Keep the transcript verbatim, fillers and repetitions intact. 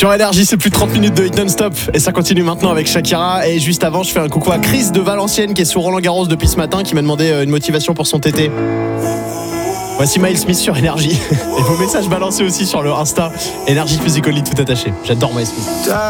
Sur Énergie, c'est plus de trente minutes de hit non-stop et ça continue maintenant avec Shakira. Et juste avant, je fais un coucou à Chris de Valenciennes qui est sur Roland Garros depuis ce matin, qui m'a demandé une motivation pour son T T. Voici Miles Smith sur Énergie. Et vos messages balancés aussi sur le Insta Énergie Musical Lit tout attaché. J'adore Miles Smith.